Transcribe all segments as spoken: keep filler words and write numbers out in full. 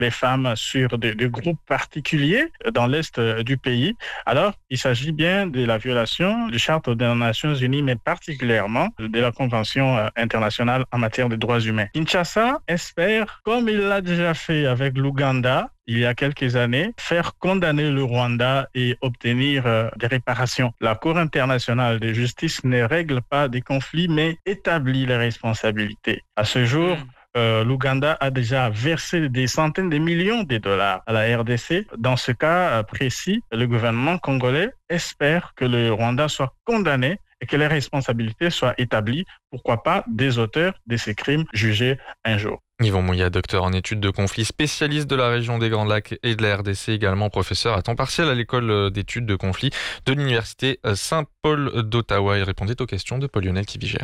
les femmes sur des, des groupes particuliers dans l'Est du pays, alors il s'agit bien de la violation du Charte des Nations Unies, mais particulièrement de la Convention internationale en matière de droits humains. Kinshasa espère, comme il l'a déjà fait avec l'Ouganda, il y a quelques années, faire condamner le Rwanda et obtenir euh, des réparations. La Cour internationale de justice ne règle pas des conflits, mais établit les responsabilités. À ce jour, mmh. Euh, l'Ouganda a déjà versé des centaines de millions de dollars à la R D C. Dans ce cas précis, le gouvernement congolais espère que le Rwanda soit condamné et que les responsabilités soient établies, pourquoi pas des auteurs de ces crimes jugés un jour. Yvon Mouillat, docteur en études de conflits, spécialiste de la région des Grands Lacs et de la R D C, également professeur à temps partiel à l'école d'études de conflits de l'Université Saint-Paul d'Ottawa. Il répondait aux questions de Paul-Lionel Kivigère.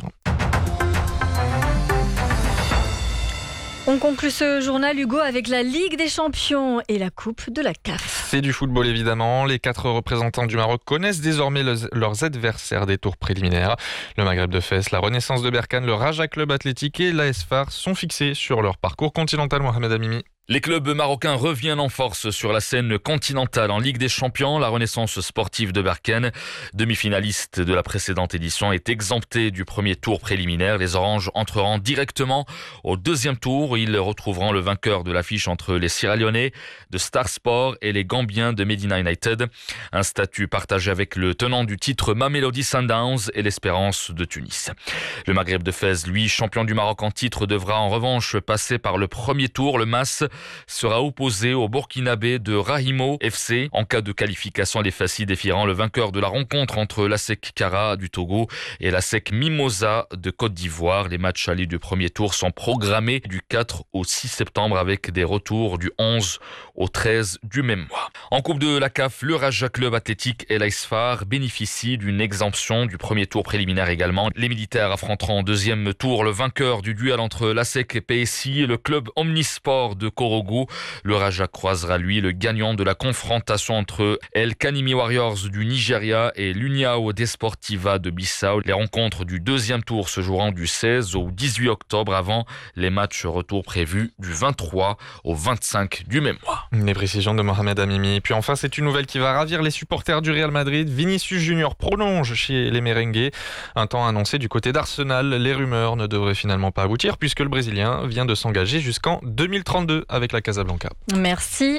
On conclut ce journal, Hugo, avec la Ligue des Champions et la Coupe de la C A F. C'est du football évidemment. Les quatre représentants du Maroc connaissent désormais le, leurs adversaires des tours préliminaires. Le Maghreb de Fès, la Renaissance de Berkane, le Raja Club Athlétique et l'A S F A R sont fixés sur leur parcours continental. Mohamed Amimi. Les clubs marocains reviennent en force sur la scène continentale en Ligue des Champions. La Renaissance sportive de Berkane, demi-finaliste de la précédente édition, est exemptée du premier tour préliminaire. Les Oranges entreront directement au deuxième tour. Ils retrouveront le vainqueur de l'affiche entre les Sierra Leonais de Star Sport et les Gambiens de Medina United. Un statut partagé avec le tenant du titre Mamelodi Sundowns et l'Espérance de Tunis. Le Maghreb de Fès, lui, champion du Maroc en titre, devra en revanche passer par le premier tour. Le M A S sera opposé au Burkinabé de Rahimo F C. En cas de qualification, les Fassi défieront le vainqueur de la rencontre entre l'Asec Kara du Togo et l'Asec Mimosa de Côte d'Ivoire. Les matchs allés du premier tour sont programmés du quatre au six septembre avec des retours du onze au treize du même mois. En Coupe de la C A F, le Raja Club Athlétique et l'A S F A R bénéficient d'une exemption du premier tour préliminaire également. Les militaires affronteront en deuxième tour le vainqueur du duel entre l'Asec P S I et le club Omnisport de Korogo. Le Raja croisera lui le gagnant de la confrontation entre El Kanimi Warriors du Nigeria et l'União Desportiva de Bissau. Les rencontres du deuxième tour se joueront du seize au dix-huit octobre avant les matchs retour prévus du vingt-trois au vingt-cinq du même mois. Les précisions de Mohamed Amimi. Et puis enfin, c'est une nouvelle qui va ravir les supporters du Real Madrid. Vinicius Junior prolonge chez les Merengues. Un temps annoncé du côté d'Arsenal. Les rumeurs ne devraient finalement pas aboutir puisque le Brésilien vient de s'engager jusqu'en deux mille trente-deux avec la Casablanca. Merci